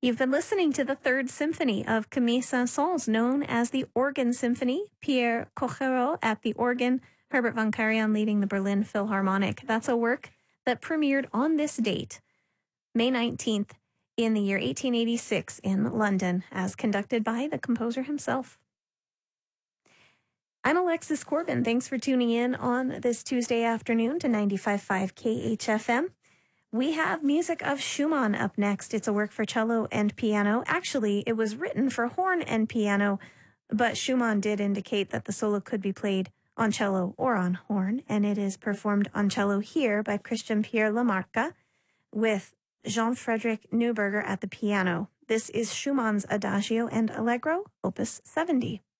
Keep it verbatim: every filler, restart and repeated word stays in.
You've been listening to the Third Symphony of Camille Saint-Saëns, known as the Organ Symphony. Pierre Cochereau at the organ, Herbert von Karajan leading the Berlin Philharmonic. That's a work that premiered on this date, May nineteenth, in the year eighteen eighty-six in London, as conducted by the composer himself. I'm Alexis Corbin. Thanks for tuning in on this Tuesday afternoon to ninety-five point five K H F M. We have music of Schumann up next. It's a work for cello and piano. Actually, it was written for horn and piano, but Schumann did indicate that the solo could be played on cello or on horn, and it is performed on cello here by Christian Pierre Lamarca with Jean-Frédéric Neuberger at the piano. This is Schumann's Adagio and Allegro, Opus seventy.